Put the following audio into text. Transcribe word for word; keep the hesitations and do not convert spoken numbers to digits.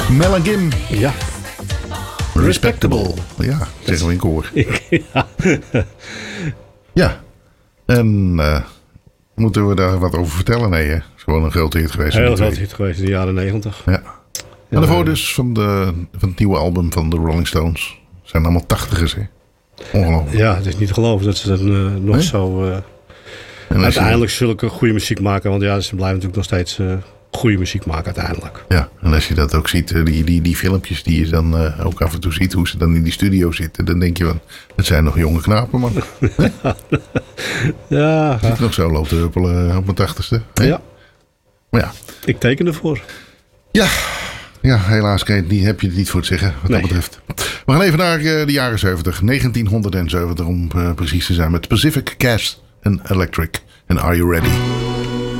Mel en Kim. Ja. Respectable. Ja, zeggen we in koor. Ja. Ja. En uh, moeten we daar wat over vertellen? Nee, hè? Het is gewoon een grote hit geweest. Heel groot hit geweest in de jaren negentig. Ja. En daarvoor dus van, de, van het nieuwe album van de Rolling Stones. Het zijn allemaal tachtigers, hè? Ongelooflijk. Ja, het is niet te geloven dat ze dat uh, nog nee? zo... Uh, uiteindelijk je... zulke goede muziek maken. Want ja, ze blijven natuurlijk nog steeds... Uh, goede muziek maken uiteindelijk. Ja, en als je dat ook ziet, die, die, die filmpjes die je dan uh, ook af en toe ziet, hoe ze dan in die studio zitten, dan denk je van, dat zijn nog jonge knapen, man. Ja. Zit nog zo lopen te huppelen op mijn tachtigste. Hè? Ja. Maar ja. Ik teken ervoor. Ja. Ja, helaas die heb je het niet voor te zeggen, wat nee. dat betreft. We gaan even naar uh, de jaren zeventig, negentienhonderdzeventig om uh, precies te zijn, met Pacific Gas en Electric. En Are You Ready?